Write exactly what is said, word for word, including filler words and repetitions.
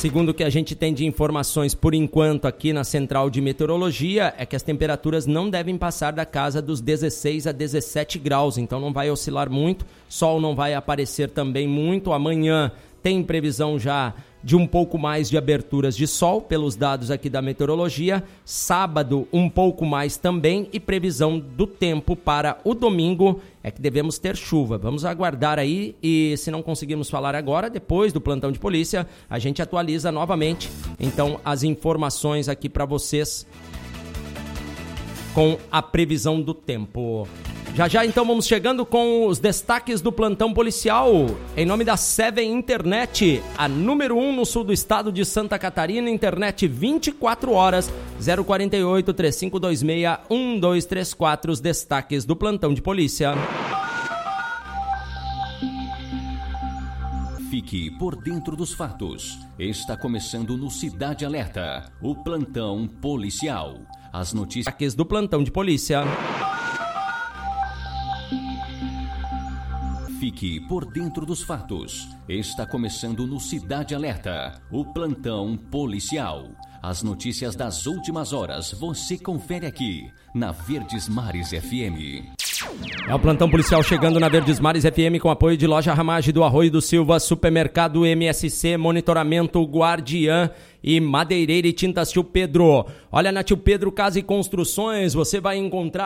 Segundo o que a gente tem de informações por enquanto aqui na Central de Meteorologia, é que as temperaturas não devem passar da casa dos dezesseis a dezessete graus, então não vai oscilar muito, sol não vai aparecer também muito. Amanhã tem previsão já de um pouco mais de aberturas de sol, pelos dados aqui da meteorologia. Sábado, um pouco mais também, e previsão do tempo para o domingo é que devemos ter chuva. Vamos aguardar aí, e se não conseguirmos falar agora, depois do plantão de polícia, a gente atualiza novamente, então, as informações aqui para vocês com a previsão do tempo. Já já, então, vamos chegando com os destaques do plantão policial. Em nome da Seven Internet, a número um no sul do estado de Santa Catarina, internet vinte e quatro horas, zero quatro oito, três cinco dois seis, um dois três quatro, os destaques do plantão de polícia. Fique por dentro dos fatos. Está começando no Cidade Alerta, o plantão policial. As notícias Destaques do plantão de polícia. Fique por dentro dos fatos. Está começando no Cidade Alerta, o plantão policial. As notícias das últimas horas você confere aqui na Verdes Mares F M. É o plantão policial chegando na Verdes Mares F M com apoio de Loja Ramage do Arroio do Silva, Supermercado M S C, Monitoramento Guardiã e Madeireira e Tintas Tio Pedro. Olha, na Tio Pedro Casa e Construções você vai encontrar